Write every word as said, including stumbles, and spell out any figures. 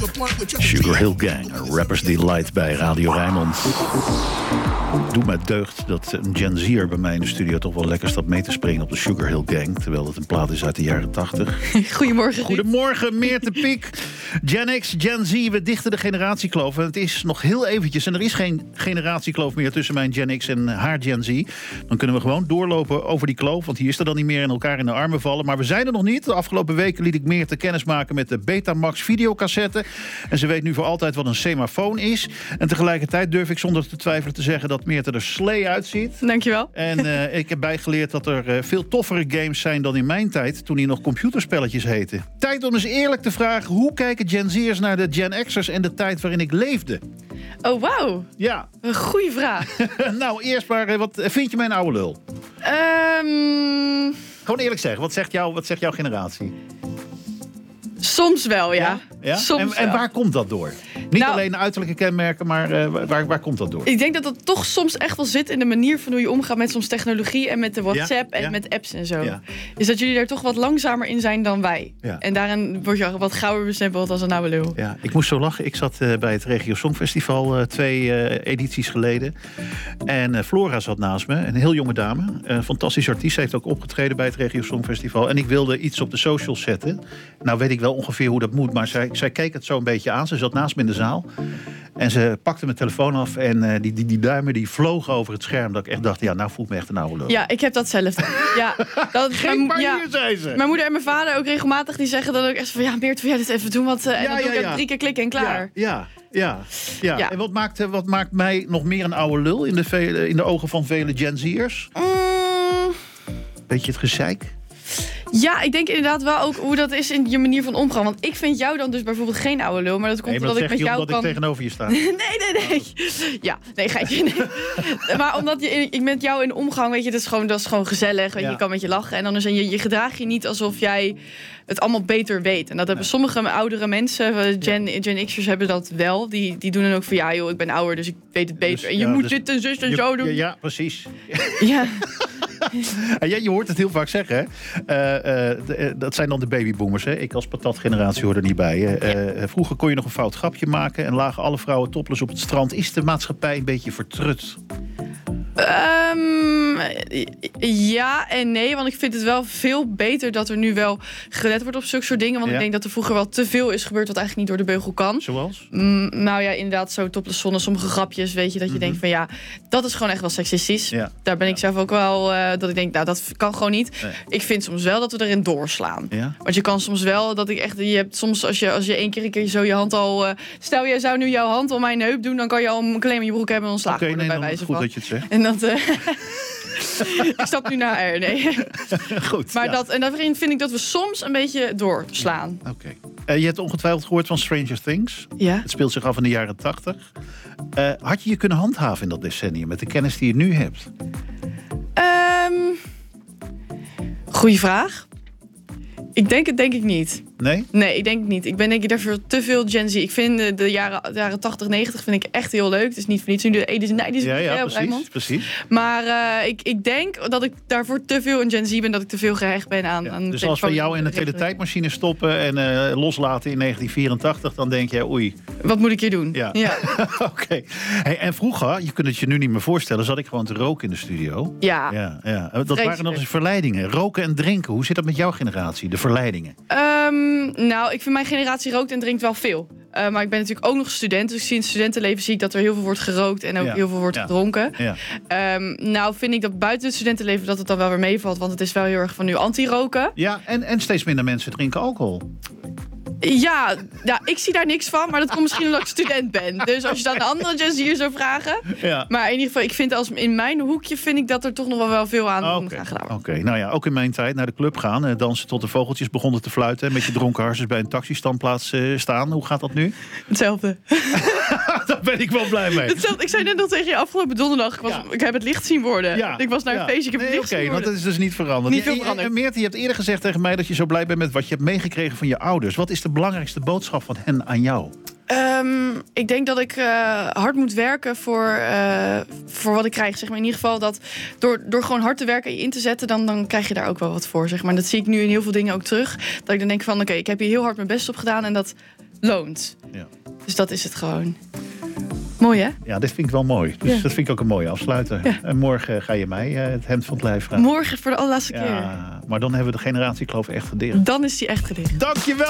Sugar Hill Gang, Rappers Delight bij Radio Rijnmond. Doe mij deugd dat een Gen Z'er bij mij in de studio toch wel lekker staat mee te springen op de Sugar Hill Gang. Terwijl het een plaat is uit de jaren tachtig. Goedemorgen. Goedemorgen, Meerte Piek. Gen X, Gen Z, we dichten de generatiekloof. En het is nog heel eventjes, en er is geen generatiekloof meer tussen mijn Gen X en haar Gen Z. Dan kunnen we gewoon doorlopen over die kloof, want hier is er dan niet meer en elkaar in de armen vallen. Maar we zijn er nog niet. De afgelopen weken liet ik Meerte kennis maken met de Betamax videocassette. En ze weet nu voor altijd wat een semafoon is. En tegelijkertijd durf ik zonder te twijfelen te zeggen dat Meerte er slee uitziet. Dankjewel. En uh, ik heb bijgeleerd dat er uh, veel toffere games zijn dan in mijn tijd, toen die nog computerspelletjes heten. Tijd om eens eerlijk te vragen, hoe kijken Gen Z'ers naar de Gen X'ers en de tijd waarin ik leefde? Oh, wauw. Ja. Een goede vraag. Nou, eerst maar, wat vind je mijn oude lul? Um... Gewoon eerlijk zeggen, wat zegt, jou, wat zegt jouw generatie? Soms wel, ja. ja? ja? Soms en, wel. en waar komt dat door? Niet nou, alleen de uiterlijke kenmerken, maar uh, waar, waar komt dat door? Ik denk dat dat toch soms echt wel zit in de manier van hoe je omgaat met soms technologie en met de WhatsApp ja? en ja? met apps en zo. Ja. Is dat jullie daar toch wat langzamer in zijn dan wij. Ja. En daarin word je wat gauwer bestempeld als een oude lul. Ja, ik moest zo lachen. Ik zat uh, bij het Regio Songfestival uh, twee uh, edities geleden. En uh, Flora zat naast me, een heel jonge dame. Een fantastische artiest, heeft ook opgetreden bij het Regio Songfestival. En ik wilde iets op de socials zetten. Nou weet ik wel ongeveer hoe dat moet, maar zij, zij keek het zo een beetje aan. Ze zat naast me in de zaal. En ze pakte mijn telefoon af en uh, die, die, die duimen die vlogen over het scherm. Dat ik echt dacht, ja, nou voelt me echt een oude lul. Ja, ik heb dat zelf. Ja, dat, Geen panier, ja, zei ze. Mijn moeder en mijn vader ook regelmatig die zeggen dan ook echt van, ja, Meert, wil jij dit even doen? Want, uh, en ja, dan doe ja, ik even ja. drie keer klikken en klaar. Ja, ja, ja. ja. ja. En wat maakt, wat maakt mij nog meer een oude lul in de, vele, in de ogen van vele Gen Z'ers? Mm. Beetje het gezeik? Ja, ik denk inderdaad wel ook hoe dat is in je manier van omgaan. Want ik vind jou dan dus bijvoorbeeld geen oude lul. Maar dat komt nee, maar omdat dat ik met jou omdat kan... ik tegenover je sta. nee, nee, nee. Ja, nee, geitje. Nee. Maar omdat je, ik met jou in de omgang, weet je, dat is gewoon, dat is gewoon gezellig. Weet je, ja. je kan met je lachen. En dan is je, je gedraag je niet alsof jij het allemaal beter weet. En dat hebben nee. sommige oudere mensen, Gen, ja. Gen X'ers hebben dat wel. Die, die doen dan ook van, ja joh, ik ben ouder, dus ik weet het beter. Dus, en je ja, moet dus, dit en zus en je, zo doen. Ja, ja precies. Ja. En ja, je hoort het heel vaak zeggen, hè? Uh, uh, de, dat zijn dan de babyboomers, hè? Ik als patatgeneratie hoor er niet bij. Uh, ja. Vroeger kon je nog een fout grapje maken en lagen alle vrouwen topless op het strand. Is de maatschappij een beetje vertrut? Um, ja en nee, want ik vind het wel veel beter dat er nu wel gelet wordt op zulke soort dingen. Want ja. ik denk dat er vroeger wel te veel is gebeurd wat eigenlijk niet door de beugel kan. Zoals? Mm, nou ja, inderdaad, zo topless zonder sommige grapjes, weet je, dat je mm-hmm. denkt van ja, dat is gewoon echt wel seksistisch. Ja. Daar ben ik ja. zelf ook wel, uh, dat ik denk, nou, dat kan gewoon niet. Nee. Ik vind soms wel dat we erin doorslaan. Ja. Want je kan soms wel, dat ik echt, je hebt soms als je, als je één keer een keer zo je hand al, uh, stel jij zou nu jouw hand om mijn heup doen, dan kan je al een claim in je broek hebben en ontslagen okay, worden nee, bij wijze goed van. Dat je het zegt. En dat, uh, ik stap nu naar R, nee. Goed. Maar ja. dat, en daarin vind ik dat we soms een beetje doorslaan. Oké. Okay. Uh, je hebt ongetwijfeld gehoord van Stranger Things. Ja. Het speelt zich af in de jaren tachtig. Uh, had je je kunnen handhaven in dat decennium met de kennis die je nu hebt? Um, goeie vraag. Ik denk het denk ik niet. Nee? Nee, ik denk het niet. Ik ben denk ik daarvoor te veel Gen Z. Ik vind de, de jaren, de jaren tachtig, negentig vind ik echt heel leuk. Het is niet voor niets nu de eighties en nineties. Ja, ja, hè, precies, precies. Maar uh, ik, ik denk dat ik daarvoor te veel een Gen Z ben, dat ik te veel gehecht ben aan... Ja, aan dus als we jou in de teletijdmachine stoppen en uh, loslaten in negentien vierentachtig, dan denk je, oei. Wat moet ik hier doen? Ja. ja. Oké. Okay. Hey, en vroeger, je kunt het je nu niet meer voorstellen, zat ik gewoon te roken in de studio. Ja. ja, ja. Dat Vrees waren nog eens verleidingen. Roken en drinken. Hoe zit dat met jouw generatie, de verleidingen? Um, nou, ik vind mijn generatie rookt en drinkt wel veel. Uh, maar ik ben natuurlijk ook nog student. Dus ik zie in het studentenleven zie ik dat er heel veel wordt gerookt en ook ja. heel veel wordt ja. gedronken. Ja. Um, nou vind ik dat buiten het studentenleven dat het dan wel weer meevalt. Want het is wel heel erg van nu anti-roken. Ja, en, en steeds minder mensen drinken alcohol. Ja, ja, ik zie daar niks van, maar dat komt misschien omdat ik student ben. Dus als je dan de andere Gen Z'ers zou vragen. Ja. Maar in ieder geval, ik vind als in mijn hoekje vind ik dat er toch nog wel, wel veel aan okay. gaan gedaan Oké, okay. Nou ja, ook in mijn tijd naar de club gaan, uh, dansen tot de vogeltjes begonnen te fluiten, met je dronken harsjes bij een taxistandplaats uh, staan. Hoe gaat dat nu? Hetzelfde. Daar ben ik wel blij mee. Hetzelfde. Ik zei net al tegen je afgelopen donderdag, ik, was, ja. ik heb het licht zien worden. Ja. Ik was naar een ja. feestje, ik heb nee, het licht okay, zien worden. Want dat is dus niet veranderd. Niet veel veranderd. En Meert, je hebt eerder gezegd tegen mij dat je zo blij bent met wat je hebt meegekregen van je ouders. Wat is de belangrijkste boodschap van hen aan jou? Um, ik denk dat ik uh, hard moet werken voor, uh, voor wat ik krijg. Zeg maar. In ieder geval dat door, door gewoon hard te werken en je in te zetten, dan, dan krijg je daar ook wel wat voor. Zeg maar. Dat zie ik nu in heel veel dingen ook terug. Dat ik dan denk van, oké, okay, ik heb hier heel hard mijn best op gedaan en dat loont. Ja. Dus dat is het gewoon. Mooi, hè? Ja, dit vind ik wel mooi. Dus ja. dat vind ik ook een mooie afsluiter. Ja. En morgen ga je mij uh, het hemd van het lijf vragen. Morgen voor de allerlaatste ja, keer. Maar dan hebben we de generatiekloof echt gedicht. Dan is die echt gedicht. Dankjewel!